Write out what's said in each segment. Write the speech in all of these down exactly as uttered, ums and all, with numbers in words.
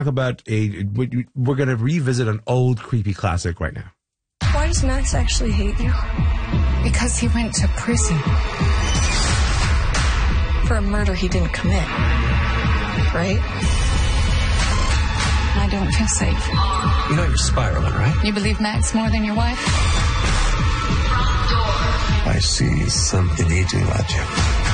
Talk about a, we're going to revisit an old creepy classic right now. Why does Max actually hate you? Because he went to prison. For a murder he didn't commit. Right? I don't feel safe. You know you're spiraling, right? You believe Max more than your wife? I see something eating at you.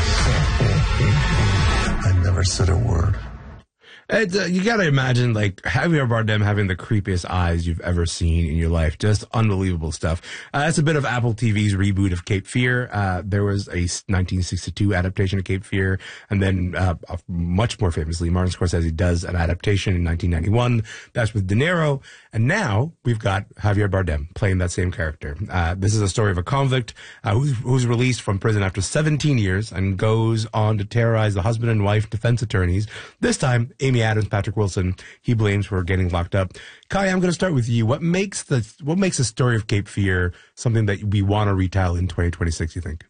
I never said a word. It's, uh, you got to imagine, like, Javier Bardem having the creepiest eyes you've ever seen in your life. Just unbelievable stuff. Uh, that's a bit of Apple T V's reboot of Cape Fear. Uh, there was a nineteen sixty-two adaptation of Cape Fear, and then uh, much more famously, Martin Scorsese does an adaptation in nineteen ninety-one. That's with De Niro. And now we've got Javier Bardem playing that same character. Uh, this is a story of a convict uh, who's, who's released from prison after seventeen years and goes on to terrorize the husband and wife defense attorneys. This time, Amy Adams, Patrick Wilson, he blames for getting locked up. Kai, I'm going to start with you. What makes the what makes the story of Cape Fear something that we want to retell in twenty twenty-six, you think?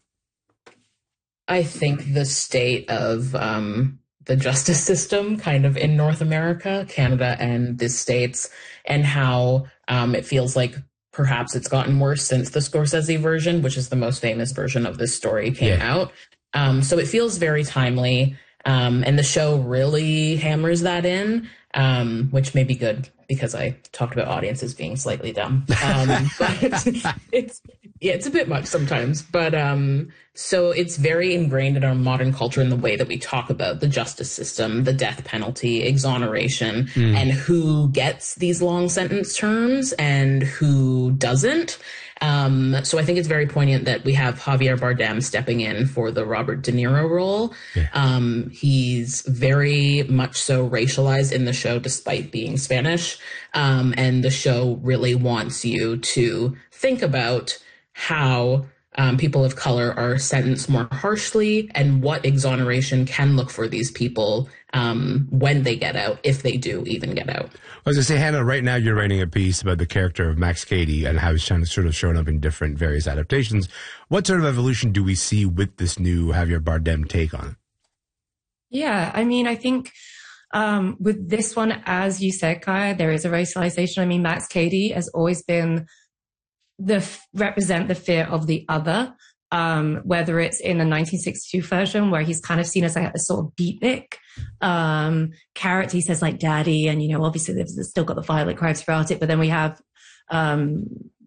I think the state of um, the justice system kind of in North America, Canada, and the States, and how um, it feels like perhaps it's gotten worse since the Scorsese version, which is the most famous version of this story, came yeah. out. Um, so it feels very timely. Um, and the show really hammers that in, um, which may be good because I talked about audiences being slightly dumb. Um, but it's, yeah, it's a bit much sometimes. But um, so it's very ingrained in our modern culture in the way that we talk about the justice system, the death penalty, exoneration, mm. and who gets these long sentence terms and who doesn't. Um, so I think it's very poignant that we have Javier Bardem stepping in for the Robert De Niro role. Yeah. Um, he's very much so racialized in the show, despite being Spanish. Um, and the show really wants you to think about how um, people of color are sentenced more harshly and what exoneration can look for these people um, when they get out, if they do even get out. I was going to say, Hannah, right now you're writing a piece about the character of Max Cady and how he's trying to sort of shown up in different various adaptations. What sort of evolution do we see with this new Javier Bardem take on it? Yeah, I mean, I think um, with this one, as you said, Kaya, there is a racialization. I mean, Max Cady has always been the represent the fear of the other, um, whether it's in the nineteen sixty-two version where he's kind of seen as like a sort of beatnik um, character. He says like daddy, and, you know, obviously they've still got the violent crowds throughout it. But then we have um,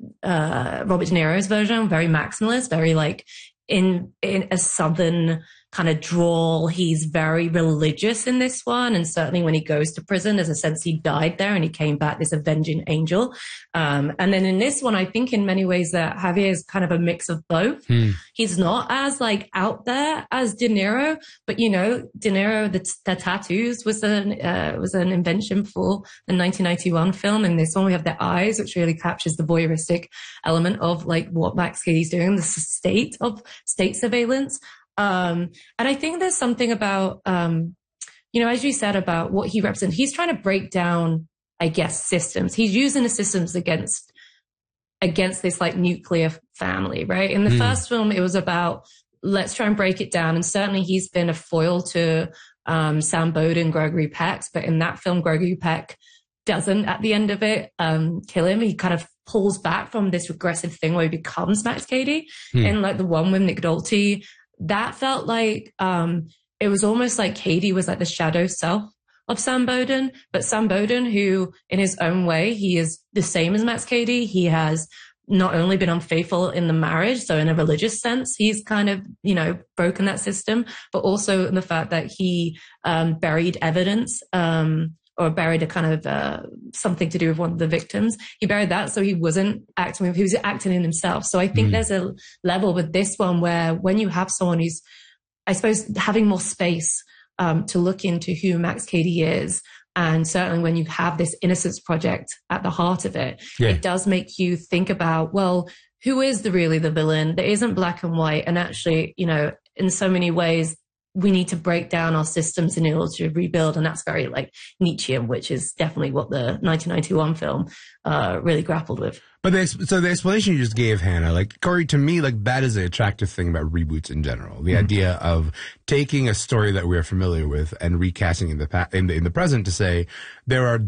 uh, Robert De Niro's version, very maximalist, very like in, in a southern kind of drawl. He's very religious in this one. And certainly when he goes to prison, there's a sense he died there and he came back this avenging angel. Um, and then in this one, I think in many ways that Javier is kind of a mix of both. Hmm. He's not as like out there as De Niro, but you know, De Niro, the, the tattoos was an, uh, was an invention for the nineteen ninety-one film. And this one we have the eyes, which really captures the voyeuristic element of like what Max Cady's doing, the state of state surveillance. Um, and I think there's something about, um, you know, as you said about what he represents, he's trying to break down, I guess, systems. He's using the systems against, against this like nuclear family, right? In the mm. first film, it was about, let's try and break it down. And certainly he's been a foil to, um, Sam Bowden, Gregory Peck, but in that film, Gregory Peck doesn't at the end of it, um, kill him. He kind of pulls back from this regressive thing where he becomes Max Cady. Mm. And like the one with Nick Nolte, that felt like um it was almost like Cady was like the shadow self of Sam Bowden, but Sam Bowden, who in his own way, he is the same as Max Cady. He has not only been unfaithful in the marriage, so in a religious sense, he's kind of, you know, broken that system, but also in the fact that he um buried evidence um or buried a kind of uh, something to do with one of the victims. He buried that, so he wasn't acting with, he was acting in himself. So I think mm. there's a level with this one where when you have someone who's, I suppose, having more space um, to look into who Max Cady is, and certainly when you have this Innocence Project at the heart of it, yeah. it does make you think about, well, who is the really the villain? There isn't black and white. And actually, you know, in so many ways, we need to break down our systems in order to rebuild. And that's very like Nietzschean, which is definitely what the nineteen ninety-one film uh, really grappled with. But the, so the explanation you just gave, Hannah, like, Corey, to me, like, that is the attractive thing about reboots in general. The mm-hmm. idea of taking a story that we're familiar with and recasting in the, pa- in the in the present to say there are